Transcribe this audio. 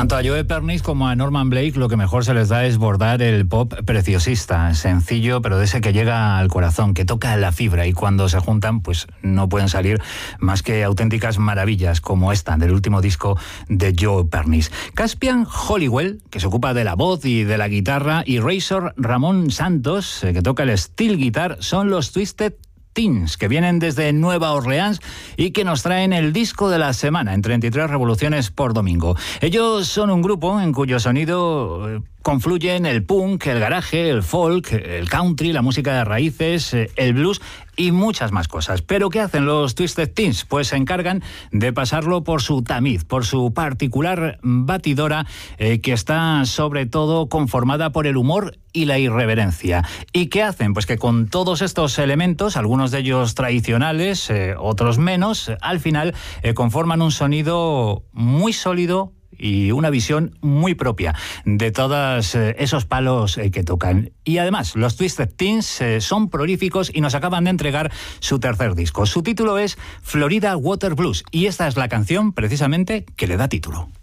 Tanto a Joe Pernice como a Norman Blake lo que mejor se les da es bordar el pop preciosista, sencillo, pero de ese que llega al corazón, que toca la fibra, y cuando se juntan pues no pueden salir más que auténticas maravillas como esta del último disco de Joe Pernice. Caspian Hollywell, que se ocupa de la voz y de la guitarra, y Razor Ramón Santos, que toca el steel guitar, son los Twisted Teens, que vienen desde Nueva Orleans y que nos traen el disco de la semana en 33 revoluciones por domingo. Ellos son un grupo en cuyo sonido confluyen el punk, el garaje, el folk, el country, la música de raíces, el blues y muchas más cosas. ¿Pero qué hacen los Twisted Teens? Pues se encargan de pasarlo por su tamiz, por su particular batidora, que está sobre todo conformada por el humor y la irreverencia. ¿Y qué hacen? Pues que con todos estos elementos, algunos de ellos tradicionales, otros menos, al final conforman un sonido muy sólido y una visión muy propia de todos esos palos que tocan. Y además, los Twisted Teens son prolíficos y nos acaban de entregar su tercer disco. Su título es Florida Water Blues y esta es la canción precisamente que le da título.